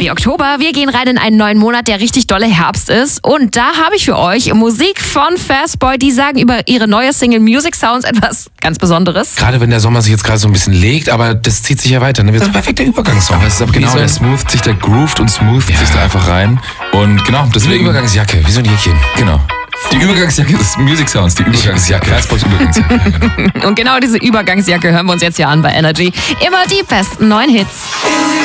Wie Oktober. Wir gehen rein in einen neuen Monat, der richtig dolle Herbst ist. Und da habe ich für euch Musik von Fastboy. Die sagen über ihre neue Single Music Sounds etwas ganz Besonderes. Gerade wenn der Sommer sich jetzt gerade so ein bisschen legt, aber das zieht sich ja weiter. Ne? Das ist ein perfekter Übergangssong. Das ist aber genau, der smooth sich, der groovt und smooth sich da einfach rein. Und genau, Wie eine deswegen... Übergangsjacke, wie so ein Jäckchen. Genau. Die Übergangsjacke ist Music Sounds, die Übergangsjacke. Fastboys Übergangsjacke. Ja, genau. Und genau diese Übergangsjacke hören wir uns jetzt hier an bei Energy. Immer die besten neuen Hits.